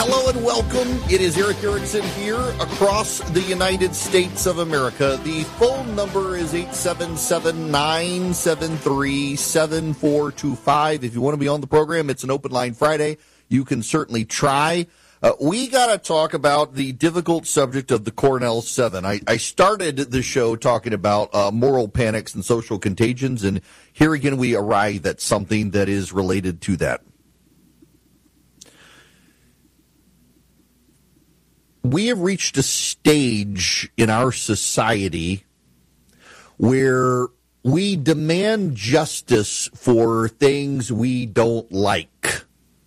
Hello and welcome. It is Eric Erickson here across the United States of America. The phone number is 877-973-7425. If you want to be on the program, it's an open line Friday. You can certainly try. We got to talk about the difficult subject of the Cornell 7. I started the show talking about moral panics and social contagions, and here again we arrive at something that is related to that. We have reached a stage in our society where we demand justice for things we don't like.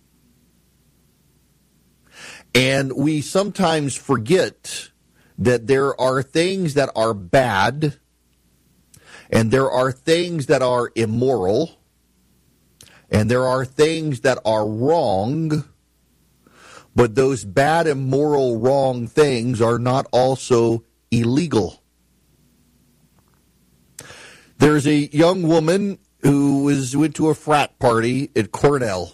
And we sometimes forget that there are things that are bad and there are things that are immoral and there are things that are wrong. But those bad, immoral, wrong things are not also illegal. There's a young woman who went to a frat party at Cornell.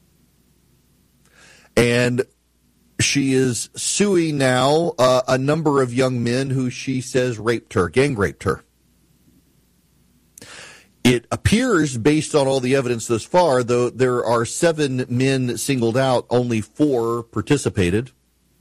And she is suing now a number of young men who she says gang raped her. It appears, based on all the evidence thus far, though there are 7 men singled out, only 4 participated.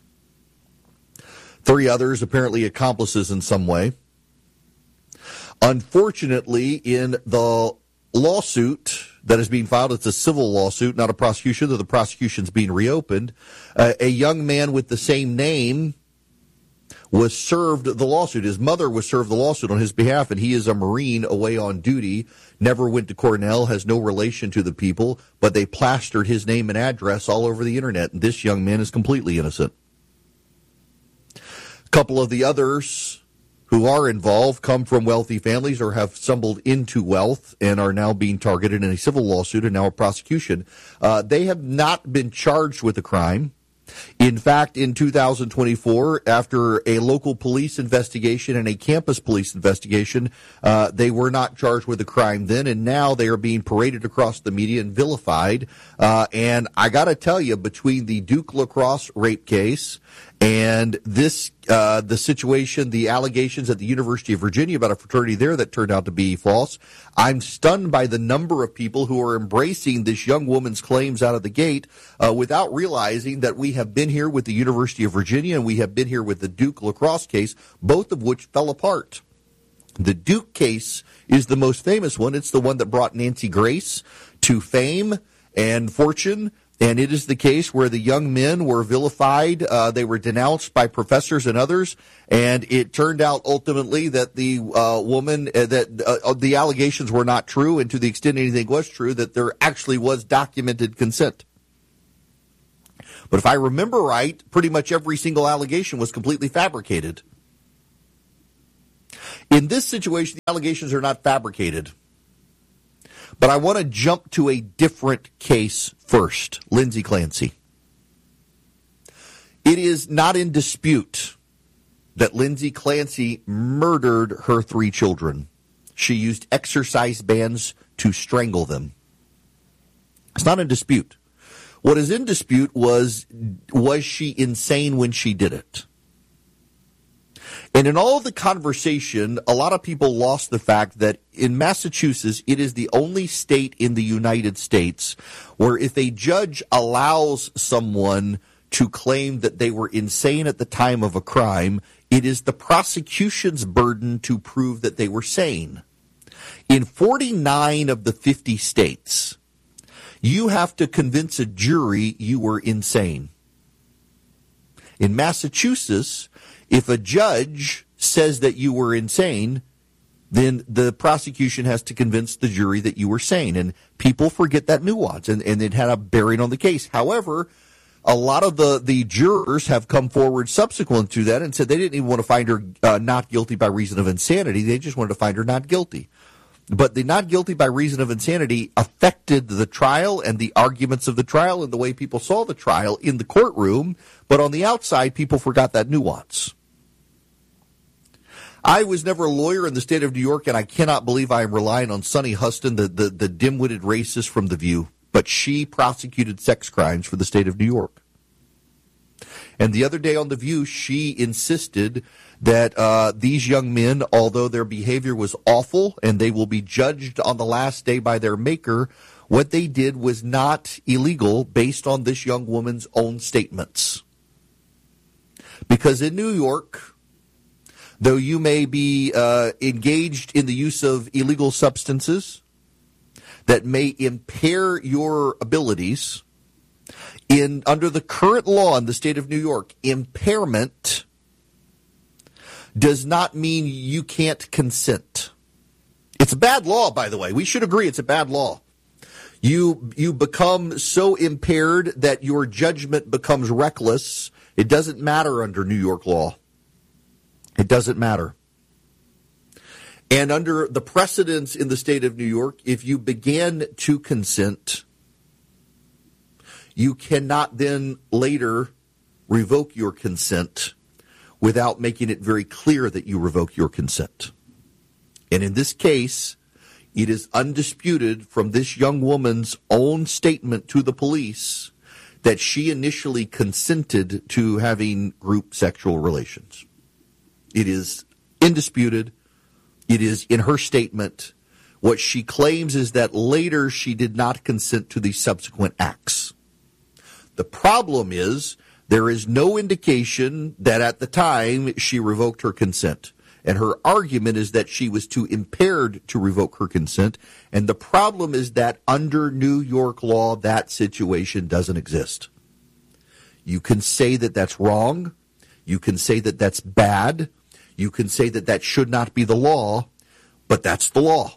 3 others apparently accomplices in some way. Unfortunately, in the lawsuit that is being filed, it's a civil lawsuit, not a prosecution, though the prosecution's being reopened. A young man with the same name was served the lawsuit. His mother was served the lawsuit on his behalf, and he is a Marine away on duty, never went to Cornell, has no relation to the people, but they plastered his name and address all over the internet, and this young man is completely innocent. A couple of the others who are involved come from wealthy families or have stumbled into wealth and are now being targeted in a civil lawsuit and now a prosecution. They have not been charged with a crime. In fact, in 2024, after a local police investigation and a campus police investigation, they were not charged with a crime then, and now they are being paraded across the media and vilified. And I got to tell you, between the Duke lacrosse rape case and this, the situation, the allegations at the University of Virginia about a fraternity there that turned out to be false, I'm stunned by the number of people who are embracing this young woman's claims out of the gate without realizing that we have been here with the University of Virginia and we have been here with the Duke lacrosse case, both of which fell apart. The Duke case is the most famous one. It's the one that brought Nancy Grace to fame and fortune. And it is the case where the young men were vilified. They were denounced by professors and others. And it turned out ultimately that the woman, that the allegations were not true. And to the extent anything was true, that there actually was documented consent. But if I remember right, pretty much every single allegation was completely fabricated. In this situation, the allegations are not fabricated. But I want to jump to a different case first, Lindsay Clancy. It is not in dispute that Lindsay Clancy murdered her 3 children. She used exercise bands to strangle them. It's not in dispute. What is in dispute was she insane when she did it? And in all of the conversation, a lot of people lost the fact that in Massachusetts, it is the only state in the United States where if a judge allows someone to claim that they were insane at the time of a crime, it is the prosecution's burden to prove that they were sane. In 49 of the 50 states, you have to convince a jury you were insane. In Massachusetts, if a judge says that you were insane, then the prosecution has to convince the jury that you were sane. And people forget that nuance, and it had a bearing on the case. However, a lot of the jurors have come forward subsequent to that and said they didn't even want to find her not guilty by reason of insanity. They just wanted to find her not guilty. But the not guilty by reason of insanity affected the trial and the arguments of the trial and the way people saw the trial in the courtroom. But on the outside, people forgot that nuance. I was never a lawyer in the state of New York, and I cannot believe I am relying on Sunny Huston, the dim-witted racist from The View. But she prosecuted sex crimes for the state of New York. And the other day on The View, she insisted that these young men, although their behavior was awful and they will be judged on the last day by their maker, what they did was not illegal based on this young woman's own statements. Because in New York, though you may be engaged in the use of illegal substances that may impair your abilities, under the current law in the state of New York, impairment does not mean you can't consent. It's a bad law, by the way. We should agree it's a bad law. You become so impaired that your judgment becomes reckless. It doesn't matter under New York law. It doesn't matter. And under the precedents in the state of New York, if you began to consent, you cannot then later revoke your consent without making it very clear that you revoke your consent. And in this case, it is undisputed from this young woman's own statement to the police that she initially consented to having group sexual relations. It is indisputed. It is in her statement. What she claims is that later she did not consent to the subsequent acts. The problem is there is no indication that at the time she revoked her consent. And her argument is that she was too impaired to revoke her consent. And the problem is that under New York law, that situation doesn't exist. You can say that that's wrong. You can say that that's bad. You can say that that should not be the law, but that's the law.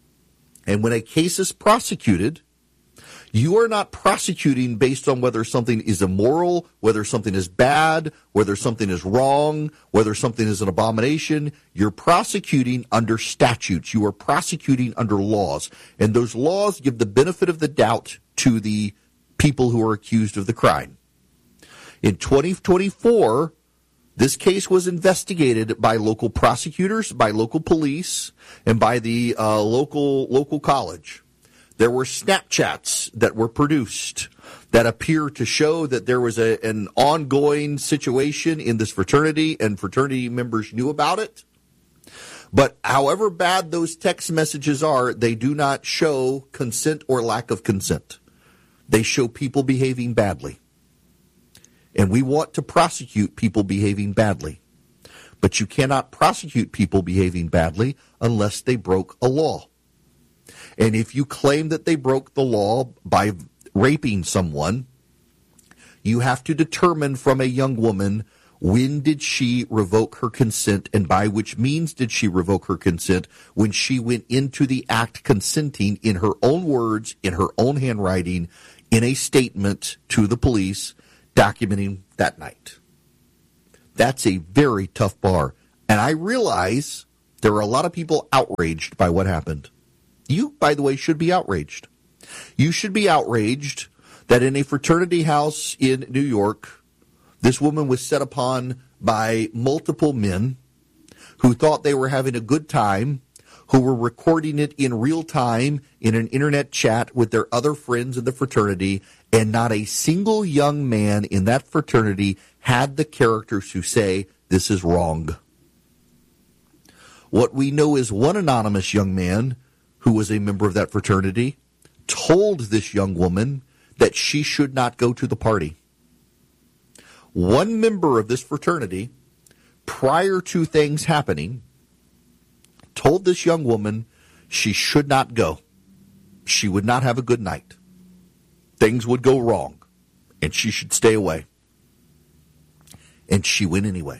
And when a case is prosecuted, you are not prosecuting based on whether something is immoral, whether something is bad, whether something is wrong, whether something is an abomination. You're prosecuting under statutes. You are prosecuting under laws. And those laws give the benefit of the doubt to the people who are accused of the crime. In 2024, this case was investigated by local prosecutors, by local police, and by the local college. There were Snapchats that were produced that appear to show that there was an ongoing situation in this fraternity, and fraternity members knew about it. But however bad those text messages are, they do not show consent or lack of consent. They show people behaving badly. And we want to prosecute people behaving badly. But you cannot prosecute people behaving badly unless they broke a law. And if you claim that they broke the law by raping someone, you have to determine from a young woman, when did she revoke her consent, and by which means did she revoke her consent when she went into the act consenting in her own words, in her own handwriting, in a statement to the police documenting that night. That's a very tough bar. And I realize there are a lot of people outraged by what happened. You, by the way, should be outraged. You should be outraged that in a fraternity house in New York, this woman was set upon by multiple men who thought they were having a good time, who were recording it in real time in an internet chat with their other friends in the fraternity, and not a single young man in that fraternity had the character to say, this is wrong. What we know is one anonymous young man who was a member of that fraternity told this young woman that she should not go to the party. One member of this fraternity, prior to things happening, told this young woman she should not go. She would not have a good night. Things would go wrong, and she should stay away. And she went anyway.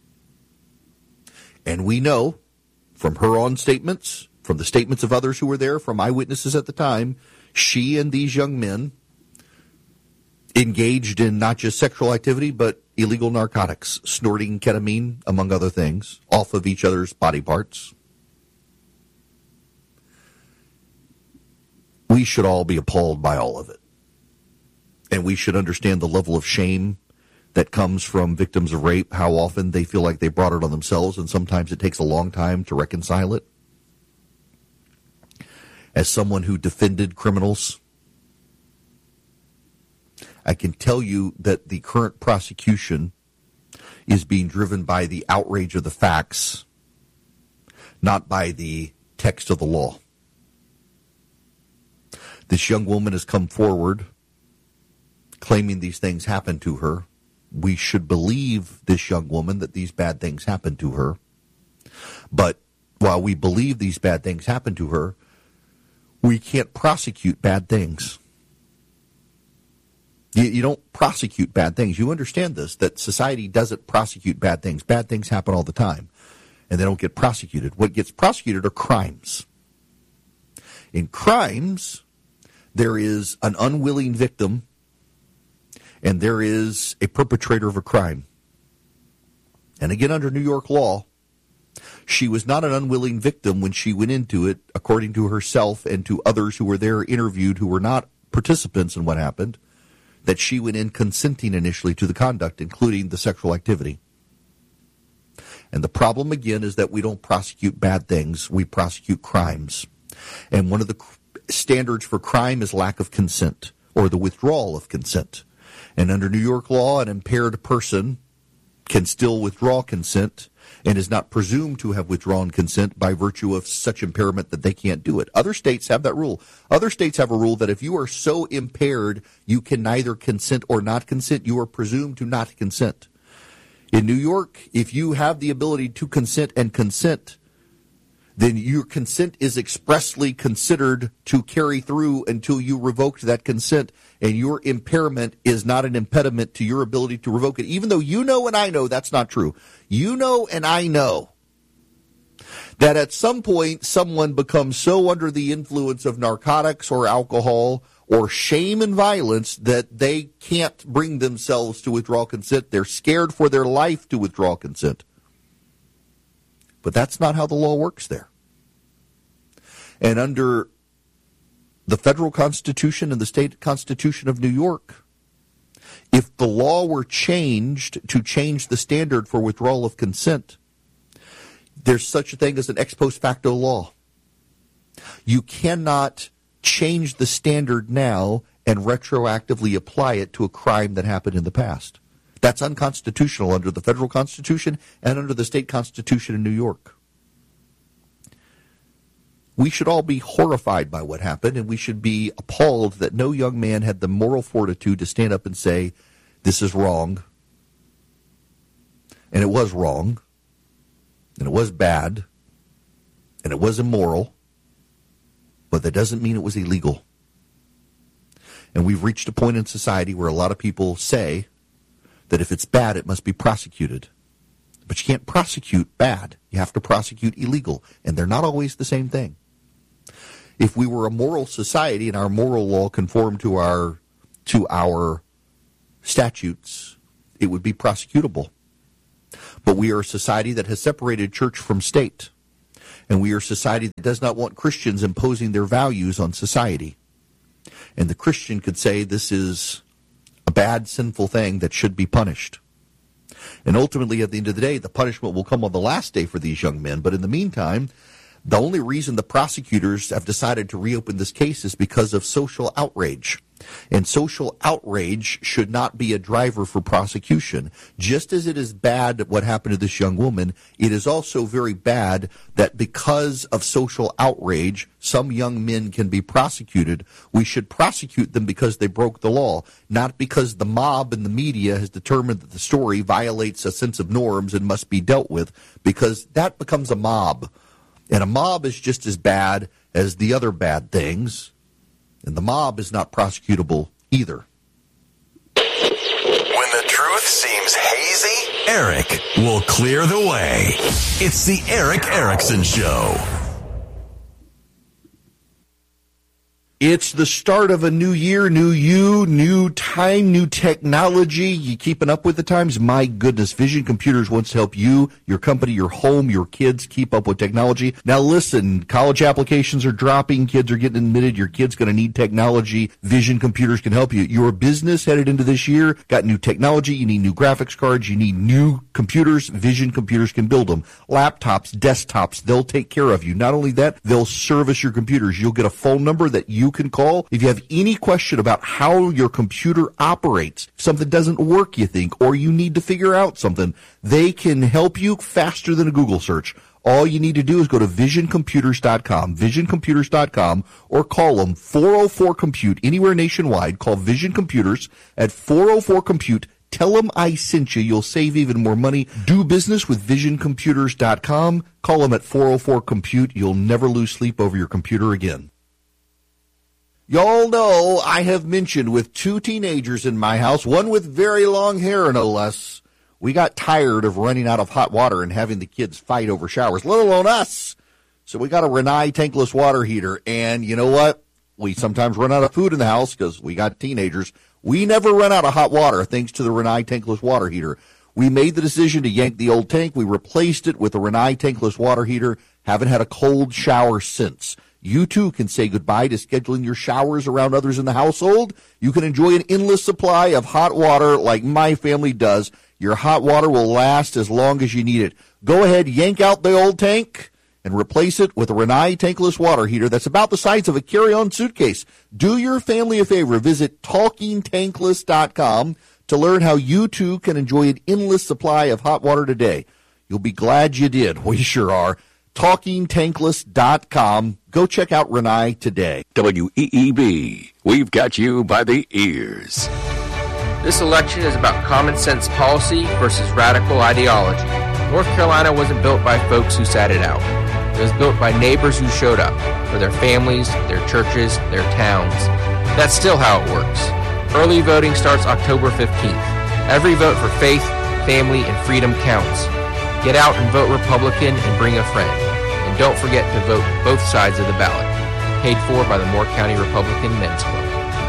And we know from her own statements, from the statements of others who were there, from eyewitnesses at the time, she and these young men engaged in not just sexual activity, but illegal narcotics, snorting ketamine, among other things, off of each other's body parts. We should all be appalled by all of it. And we should understand the level of shame that comes from victims of rape, how often they feel like they brought it on themselves, and sometimes it takes a long time to reconcile it. As someone who defended criminals, I can tell you that the current prosecution is being driven by the outrage of the facts, not by the text of the law. This young woman has come forward claiming these things happened to her. We should believe this young woman that these bad things happened to her. But while we believe these bad things happened to her, we can't prosecute bad things. You don't prosecute bad things. You understand this, that society doesn't prosecute bad things. Bad things happen all the time, and they don't get prosecuted. What gets prosecuted are crimes. In crimes, there is an unwilling victim, and there is a perpetrator of a crime. And again, under New York law, she was not an unwilling victim when she went into it, according to herself and to others who were there interviewed who were not participants in what happened, that she went in consenting initially to the conduct, including the sexual activity. And the problem, again, is that we don't prosecute bad things. We prosecute crimes. And one of the standards for crime is lack of consent, or the withdrawal of consent. And under New York law, an impaired person can still withdraw consent and is not presumed to have withdrawn consent by virtue of such impairment that they can't do it. Other states have that rule. Other states have a rule that if you are so impaired you can neither consent or not consent, you are presumed to not consent. In New York, if you have the ability to consent and consent, then your consent is expressly considered to carry through until you revoked that consent, and your impairment is not an impediment to your ability to revoke it, even though you know and I know that's not true. You know and I know that at some point someone becomes so under the influence of narcotics or alcohol or shame and violence that they can't bring themselves to withdraw consent. They're scared for their life to withdraw consent. But that's not how the law works there. And under the federal Constitution and the state Constitution of New York, if the law were changed to change the standard for withdrawal of consent, there's such a thing as an ex post facto law. You cannot change the standard now and retroactively apply it to a crime that happened in the past. That's unconstitutional under the federal Constitution and under the state Constitution in New York. We should all be horrified by what happened, and we should be appalled that no young man had the moral fortitude to stand up and say, this is wrong. And it was wrong. And it was bad. And it was immoral. But that doesn't mean it was illegal. And we've reached a point in society where a lot of people say that if it's bad, it must be prosecuted. But you can't prosecute bad. You have to prosecute illegal. And they're not always the same thing. If we were a moral society and our moral law conformed to our statutes, it would be prosecutable. But we are a society that has separated church from state. And we are a society that does not want Christians imposing their values on society. And the Christian could say this is a bad, sinful thing that should be punished. And ultimately, at the end of the day, the punishment will come on the last day for these young men. But in the meantime, the only reason the prosecutors have decided to reopen this case is because of social outrage. And social outrage should not be a driver for prosecution. Just as it is bad what happened to this young woman, it is also very bad that because of social outrage, some young men can be prosecuted. We should prosecute them because they broke the law, not because the mob and the media has determined that the story violates a sense of norms and must be dealt with, because that becomes a mob. And a mob is just as bad as the other bad things. And the mob is not prosecutable either. When the truth seems hazy, Eric will clear the way. It's the Eric Erickson Show. It's the start of a new year, new you, new time, new technology. You keeping up with the times? My goodness, Vision Computers wants to help you, your company, your home, your kids keep up with technology. Now listen, college applications are dropping, kids are getting admitted, your kid's going to need technology. Vision Computers can help you. Your business headed into this year, got new technology, you need new graphics cards, you need new computers. Vision Computers can build them. Laptops, desktops, they'll take care of you. Not only that, they'll service your computers. You'll get a phone number that you can call. If you have any question about how your computer operates, something doesn't work, you think, or you need to figure out something, they can help you faster than a Google search. All you need to do is go to visioncomputers.com, visioncomputers.com, or call them 404-COMPUTE anywhere nationwide. Call Vision Computers at 404-COMPUTE. Tell them I sent you. You'll save even more money. Do business with visioncomputers.com. Call them at 404-COMPUTE. You'll never lose sleep over your computer again. Y'all know I have mentioned with 2 teenagers in my house, one with very long hair no less, we got tired of running out of hot water and having the kids fight over showers, let alone us. So we got a Rinnai tankless water heater. And you know what? We sometimes run out of food in the house because we got teenagers. We never run out of hot water thanks to the Rinnai tankless water heater. We made the decision to yank the old tank. We replaced it with a Rinnai tankless water heater. Haven't had a cold shower since. You too can say goodbye to scheduling your showers around others in the household. You can enjoy an endless supply of hot water like my family does. Your hot water will last as long as you need it. Go ahead, yank out the old tank and replace it with a Rinnai tankless water heater that's about the size of a carry-on suitcase. Do your family a favor. Visit TalkingTankless.com to learn how you too can enjoy an endless supply of hot water today. You'll be glad you did. We sure are. TalkingTankless.com. Go check out Rinnai today. WEEB, we've got you by the ears. This election is about common sense policy versus radical ideology. North Carolina wasn't built by folks who sat it out. It was built by neighbors who showed up for their families, their churches, their towns. That's still how it works. Early voting starts October 15th. Every vote for faith, family, and freedom counts. Get out and vote Republican and bring a friend. And don't forget to vote both sides of the ballot. Paid for by the Moore County Republican Men's Club.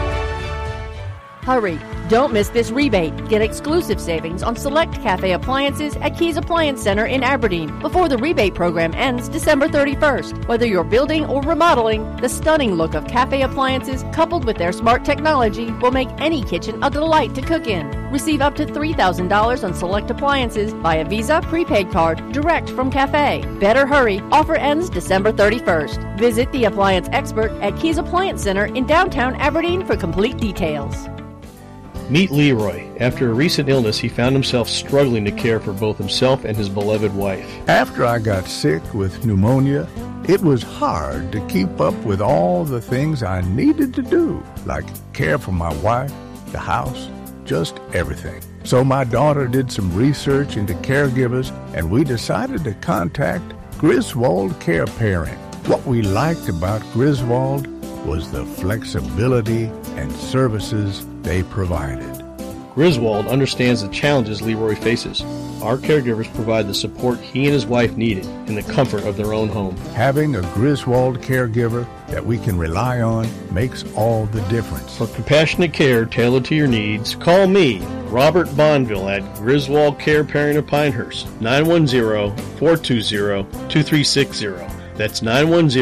Hurry! Don't miss this rebate. Get exclusive savings on select cafe appliances at Keys Appliance Center in Aberdeen before the rebate program ends December 31st. Whether you're building or remodeling, the stunning look of cafe appliances coupled with their smart technology will make any kitchen a delight to cook in. Receive up to $3,000 on select appliances via Visa prepaid card direct from Cafe. Better hurry. Offer ends December 31st. Visit the appliance expert at Keys Appliance Center in downtown Aberdeen for complete details. Meet Leroy. After a recent illness, he found himself struggling to care for both himself and his beloved wife. After I got sick with pneumonia, it was hard to keep up with all the things I needed to do, like care for my wife, the house, just everything. So my daughter did some research into caregivers, and we decided to contact Griswold Care Parent. What we liked about Griswold was the flexibility and services they provided. Griswold understands the challenges Leroy faces. Our caregivers provide the support he and his wife needed in the comfort of their own home. Having a Griswold caregiver that we can rely on makes all the difference. For compassionate care tailored to your needs, call me, Robert Bonville, at Griswold Care Parent of Pinehurst, 910-420-2360. That's 910